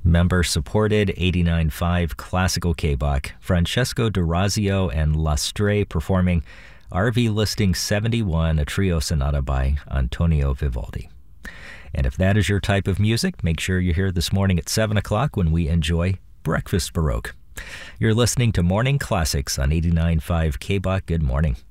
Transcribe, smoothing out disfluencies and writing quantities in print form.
Member-supported 89.5 classical K-Bach, Francesco D'Orazio and Lastre performing RV Listing 71, a trio sonata by Antonio Vivaldi. And if that is your type of music, make sure you're here this morning at 7 o'clock when we enjoy Breakfast Baroque. You're listening to Morning Classics on 89.5 K-Bach. Good morning.